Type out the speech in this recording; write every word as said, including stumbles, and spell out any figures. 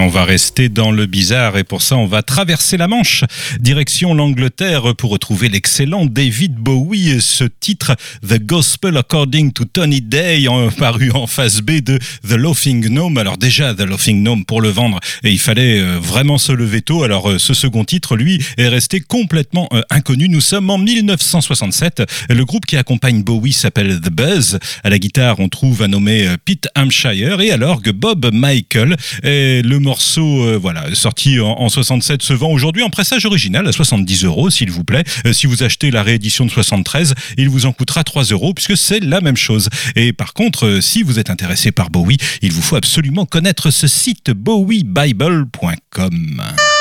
on va rester dans le bizarre et pour ça on va traverser la Manche, direction l'Angleterre pour retrouver l'excellent David Bowie. Ce titre The Gospel According to Tony Day, en, paru en face B de The Laughing Gnome. Alors déjà The Laughing Gnome, pour le vendre, et il fallait euh, vraiment se lever tôt. Alors euh, ce second titre, lui, est resté complètement euh, inconnu. Nous sommes en dix-neuf cent soixante-sept. Le groupe qui accompagne Bowie s'appelle The Buzz. À la guitare, on trouve un nommé euh, Pete Hampshire et à l'orgue Bob Michael. Et le morceau, euh, voilà, sorti en, en soixante-sept, se vend aujourd'hui en pressage original à soixante-dix euros, s'il vous plaît. Euh, si vous achetez la réédition de soixante-treize, il vous en coûtera trois euros, puisque c'est la même chose. Et par contre, euh, si vous êtes intéressé par Bowie, il vous faut absolument connaître ce site bowie bible point com.